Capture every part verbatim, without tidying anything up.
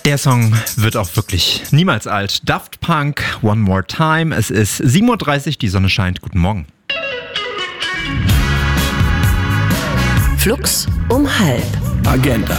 Der Song wird auch wirklich niemals alt. Daft Punk, One More Time. Es ist sieben Uhr dreißig, die Sonne scheint. Guten Morgen. Flux um halb. Agenda.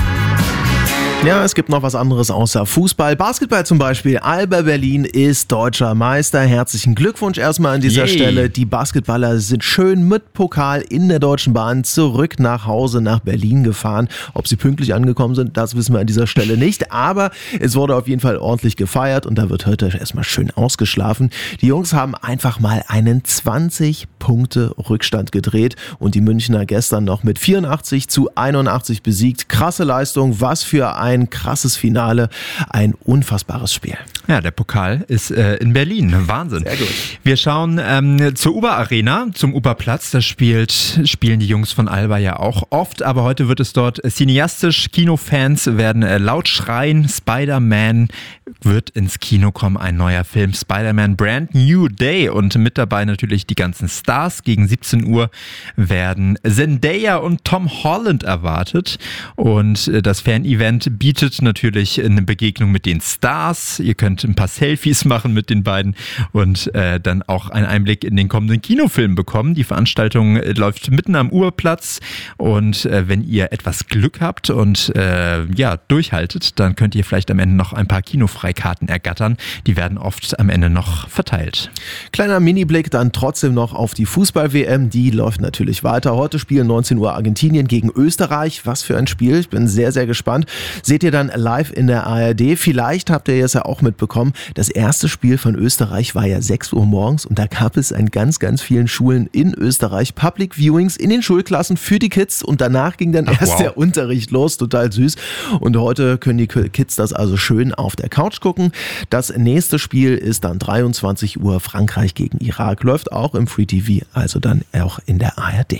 Ja, es gibt noch was anderes außer Fußball. Basketball zum Beispiel. Alba Berlin ist deutscher Meister. Herzlichen Glückwunsch erstmal an dieser Yay. Stelle. Die Basketballer sind schön mit Pokal in der Deutschen Bahn zurück nach Hause nach Berlin gefahren. Ob sie pünktlich angekommen sind, das wissen wir an dieser Stelle nicht. Aber es wurde auf jeden Fall ordentlich gefeiert und da wird heute erstmal schön ausgeschlafen. Die Jungs haben einfach mal einen zwanzig Punkte Rückstand gedreht und die Münchner gestern noch mit vierundachtzig zu einundachtzig besiegt. Krasse Leistung, was für ein Ein krasses Finale, ein unfassbares Spiel. Ja, der Pokal ist äh, in Berlin. Wahnsinn. Sehr gut. Wir schauen ähm, zur Uber Arena, zum Uberplatz. Da spielt, spielen die Jungs von Alba ja auch oft, aber heute wird es dort cineastisch. Kinofans werden äh, laut schreien. Spider-Man wird ins Kino kommen, ein neuer Film. Spider-Man Brand New Day und mit dabei natürlich die ganzen Stars. Gegen siebzehn Uhr werden Zendaya und Tom Holland erwartet und äh, das Fan-Event bietet natürlich eine Begegnung mit den Stars. Ihr könnt ein paar Selfies machen mit den beiden und äh, dann auch einen Einblick in den kommenden Kinofilm bekommen. Die Veranstaltung äh, läuft mitten am Urplatz und äh, wenn ihr etwas Glück habt und äh, ja durchhaltet, dann könnt ihr vielleicht am Ende noch ein paar Kinofreikarten ergattern. Die werden oft am Ende noch verteilt. Kleiner Mini-Blick dann trotzdem noch auf die Fußball-W M. Die läuft natürlich weiter. Heute spielen neunzehn Uhr Argentinien gegen Österreich. Was für ein Spiel. Ich bin sehr, sehr gespannt. Seht ihr dann live in der A R D. Vielleicht habt ihr es ja auch mitbekommen. Das erste Spiel von Österreich war ja sechs Uhr morgens und da gab es an ganz, ganz vielen Schulen in Österreich Public Viewings in den Schulklassen für die Kids und danach ging dann Ach, erst wow. der Unterricht los. Total süß. Und heute können die Kids das also schön auf der Couch gucken. Das nächste Spiel ist dann dreiundzwanzig Uhr Frankreich gegen Irak. Läuft auch im Free T V, also dann auch in der A R D.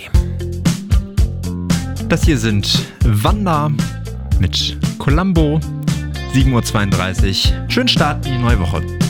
Das hier sind Wanda mit Columbo. sieben Uhr zweiunddreißig. Schönen Start in die neue Woche.